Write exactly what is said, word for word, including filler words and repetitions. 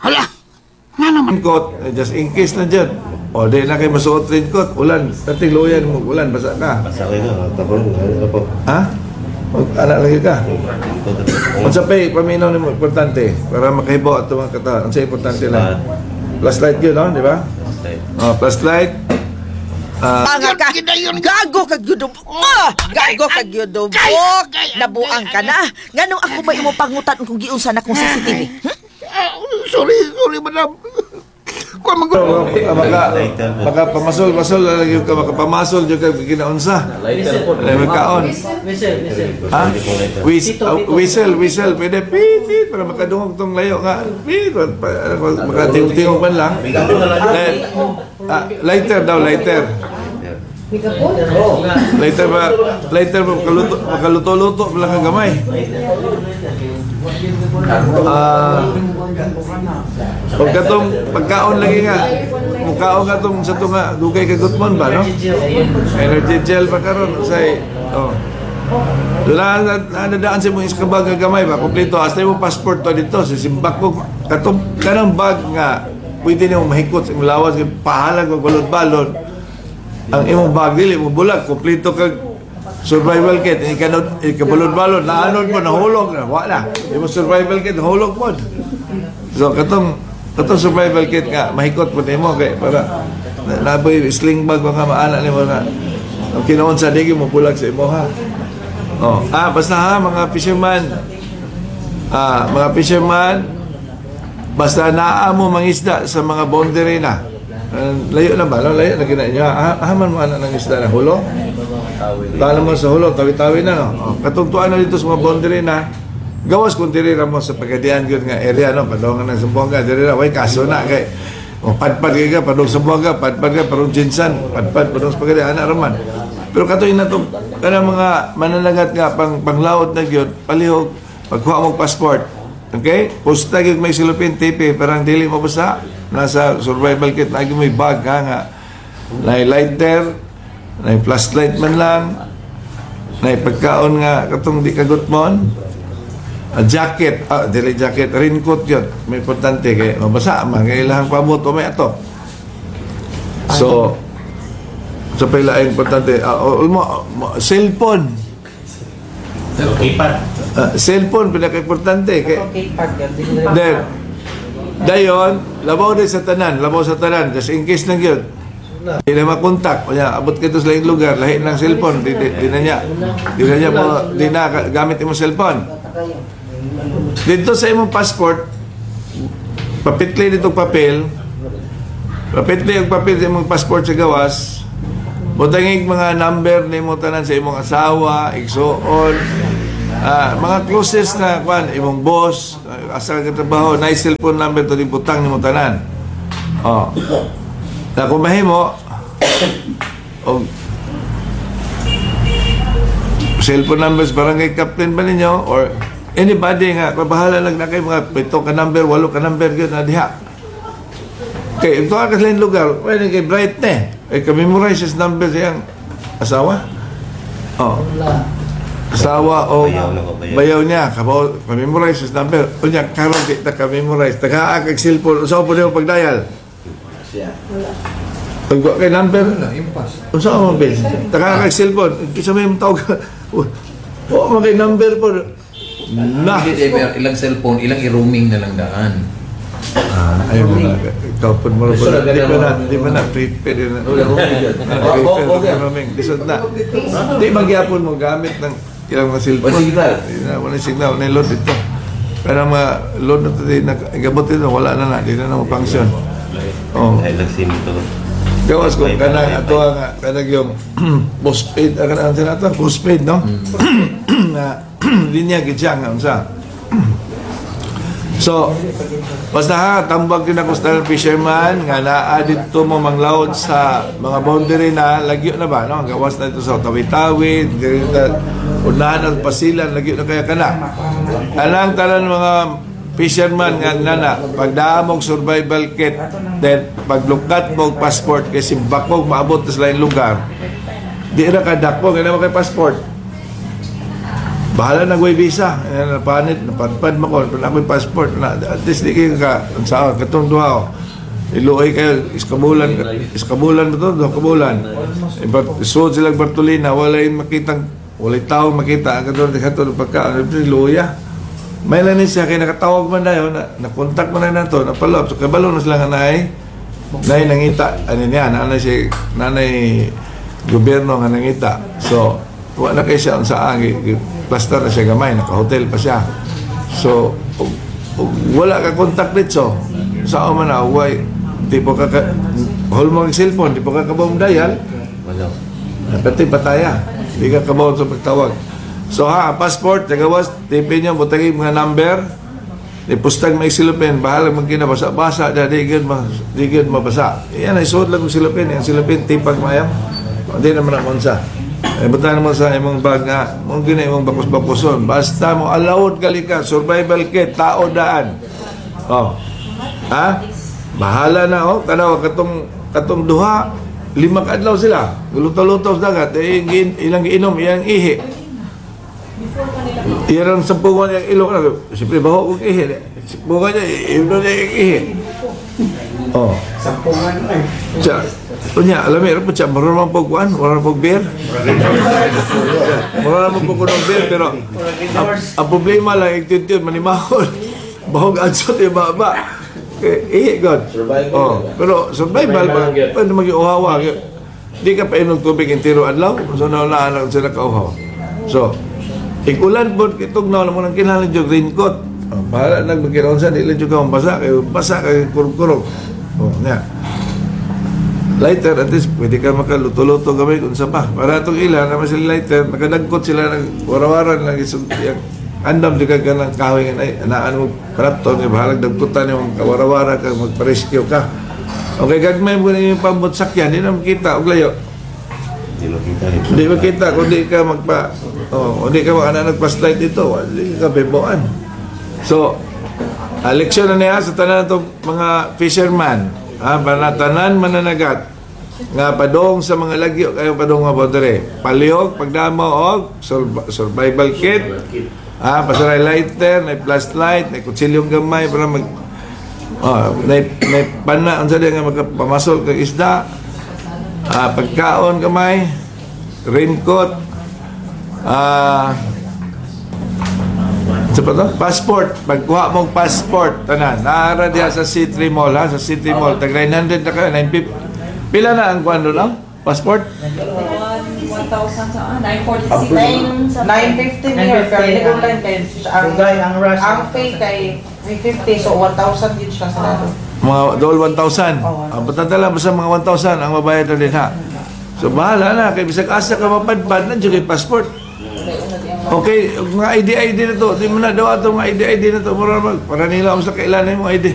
Hala! Nga naman. Raincoat, eh, just in case na dyan. O, di na kayo masuot raincoat. Ulan. Tating luyan mo. Ulan, basa ka. Basa kayo na. Tapos, ano po? Ha? Mag-anak lagi ka. Kung sa pay, paminaw mo, importante. Para makahibaw at mga katawan. Ang sa importante lang. Plus light yun, no? Di ba? Oh, plus light. Ah, Tanga ka! Gago kag yudubok! Ah! Gago kag yudubok! Nabuang ka na! Nganong ako may imo pangutan kung giunsa na kong C C T V? Hmm? Ah, sorry, sorry, madam. Kung mag... Oh, maka, maka pamasol-masol lagi ka maka pamasol jud kay ginaunsa. Ay magkaon. Ha? Whistle, uh, whistle, whistle, pwede pitit para makadungog tong layo nga. Pit, makatingting man lang. Then, ah, lighter daw, lighter. Lighter ba, lighter ba makaluto, makaluto-luto lang ang gamay. Ah, pagkatong pagkaon lagi nga mukhaon nga tong sa to nga dugay ka gutmon ba no energy gel pa karon say oh dula na daan sa mo sa bag nga gamay ba kompleto hasta mo passport to dito sa simbak ko katong kanang bag nga pwede nimo mahikot sa lawas pahalag og balod-balod ang imong bag dili mo bulag kompleto kag survival kit, ikanod, ikabalod-balod, naanod mo, nahulog na, wala. Yung survival kit, nahulog mo. So, katong, katong survival kit nga, mahikot po mo, kay, para, naboy, sling bag, mga maana ni mo na, ang kinoon sa digi mo, bulag sa imo, ha. Oh, ah, basta ha, mga fisherman, ah, mga fisherman, basta naa mo mangisda sa mga boundary na, uh, layo na ba? Layo na kinain nyo, ha, haman mo anak ng isda na hulo? Tala mo sa hulo, tawi-tawi na, no? Oh, katungtuan na dito sa mga boundary na, gawas kung dirira mo sa pagkadian yun nga area, no? Padongan ng Sambuanga, dirira, way, kaso na, kay, oh, padpad ka, padong Sambuanga, padpad ka, padong Jinsan, padpad, padong sa pagkadian, anak raman. Pero katuin na ito, kanang mga mananagat nga, pang, panglaot na yun, palihog, pagkuha mong passport, okay? Pusta yun may silupin, tipi, parang dili mo basta, nasa survival kit, lagi may bag, ha, nga, na lighter, na flashlight man lang, na pagkaon nga katong di kagot mon, a jacket, ah, dili jacket, raincoat yun, may importante kay mabasa man, kay ilang pamot o may ato. So, sa pila ay importante, uh, ulmo, cellphone. Keypad. Uh, cellphone, pinaka-importante. Kay, then, dayon, labaw din sa tanan, labaw sa tanan, kasi in case lang yun, di na makontak, kaya abot ka ito sa laing lugar, lahi ng cellphone, di, di, di na niya, di na niya mo, di na gamit imong cellphone. Dito sa imong passport, papitli dito papel, papitli yung papel sa imong passport sa gawas, butangig mga number ni mo tanan sa imong asawa, igsuon, ah, mga closest na kwan, imong boss, asa ka trabaho, na cellphone number to di butang ni mo tanan. Oh. Na kung mahimo o cellphone numbers barangay captain ba ninyo or anybody nga kabahala lang na kayo mga pito ka number, walo ka number yun na diha kay ito ka sa lugar pwede kay bright na ay ka-memorize his number siyang asawa oh asawa o bayaw niya ka-memorize his number o niya karon di ta ka-memorize taga-akag cellphone usaw po niyo pag-dial pagbuat kay number unsa mo ba taka kay cellphone kisa may tawag o mo kay number po na ilang cellphone ilang i-roaming na lang daan ah ayo na ikaw pud mo di ba na di ba na prepaid na roaming disod na di magyapon mo gamit ng ilang mga cellphone wala signal na load dito pero mga load na ito nagabot dito wala na na di na na function. Oh. Ay, nagsim ito. Gawas ko, kanang ato nga, kanang yung postpaid, ang kanang sila ito, postpaid, no? Na linya gitsya nga, unsa. So, basta ha, tambag din ako sa fisherman, nga na-added to mo manglawod sa mga boundary na, lagyo na ba, no? Gawas na ito sa tawid-tawid, unahan at pasilan, lagyo na kaya kana. Anang talan mga fisherman nga nana pagdaamog survival kit then paglukat mo passport kasi bakog maabot sa lain lugar di ra ka dakpo nga naman kay passport bahala na gaway visa. Ayan, napanit, napadpad mo ko, na ako'y passport. Na, at least di kayo ka, sa katong duha ko. Iluoy kayo, iskabulan, iskabulan ba ito? Duha kabulan. Ibat, isuod silang Bartolina, walay makitang, walay tao makita, ang katong katong pagkaan, iluoya. May lang siya, kaya nakatawag man na yun, na, nakontak man na nato, napalop. So, kabalo na sila nga naay, naay nangita, ano niya, nanay si, nanay gobyerno nga nangita. So, wala kayo siya sa angi, basta na siya gamay, naka-hotel pa siya. So, ug, ug, wala ka contact dito. Sa man na, why, di po ka, ka hold mo ang cellphone, di po ka kabawang dial, Wala. pati pataya, di ka kabawang sa pagtawag. So ha, passport, tagawas, tipin nyo, butagi mga number, ipustag may silupin, bahala mong kinabasa-basa, di gid ma, di gid mabasa. Yan, isuot lang yung silupin, yung silupin, tipag mayam, hindi naman ang monsa. Eh, buta naman sa imong bag nga, mong gina imong bakos-bakoson, basta mo allowed kalika, survival kit, tao daan. Oh. Ha? Bahala na, oh, tanaw, katong, katong duha, lima kadlaw sila, lutaw-lutaw sa dagat, eh, ilang inom, ilang ihi. Iyan ang sampungan yung ilong na. Siyempre, baho kong ihi. Sampungan niya, inom niya yung ihi. Oh. Sampungan na eh. Siya, punya, alam mo, po siya, marunong po kuhan, marunong po beer. Marunong po kuhan beer, pero ang, ang problema lang, yung tiyun-tiyun, manimahol. Bahog adsot yung baba. Ihi, God. Oh. Pero survival ba? Paano maging uhawa? Di ka pa inom tubig yung tiro adlaw. So, naulaan lang sila kauhaw. So, ikulan po, itong nawalan mo ng kinalan yung raincoat. Oh, bahala na magkinaon sa, di lang yung kawang basa, kayo basa, kayo kurog-kurog. Oh, nga. Lighter, at least, pwede ka makaluto-luto gamay kung sa pa. Para itong ilan, naman sila lighter, nakadagkot sila ng warawaran lang isang andam di ka ka ng kahoy nga ay, anaan mo parapto, nga bahalag dagkutan yung kawarawara ka, magpa-rescue ka. Okay, gagmay mo na yung pambutsakyan, di na makita, og layo. Hindi makita rin. Hindi makita kung di ka magpa oh, kung di ka makana nagpa-slide dito, hindi ka beboan. So, eleksyon na niya sa tanan itong mga fisherman, ha, panatanan mananagat, nga padong sa mga lagyo, kayo padong nga bodre, palihog, pagdamo, og survival kit, ha, pasaray lighter, may flashlight, may kutsilyong gamay, para mag, oh, may, may pana, ang sabi nga magpamasol kang isda, ah, pagkaon kamay, raincoat, ah, sa pa to? Passport. Pagkuha mong passport, tanan. Naara diya sa C three Mall, ha? Sa C three Mall. Tag nine hundred na kayo, nine fifty. Pila na ang kwando lang? Passport? one thousand sa nine forty-six. nine fifty niya, pero hindi ko lang kayo. Ang, Ugay, ang rush. ang fake kay three fifty, so one thousand yun siya sa lalo. Mga dol one thousand. Oh, Ang patantala, basta mga one thousand ang mabayad na din, ha? So, bahala na. Kaya bisag asa ka mapadpad na dyan kay passport. Okay, mga I D I D na to. Di mo na daw itong mga I D I D na to. Mura mag, para nila ako sa kailangan yung mga I D.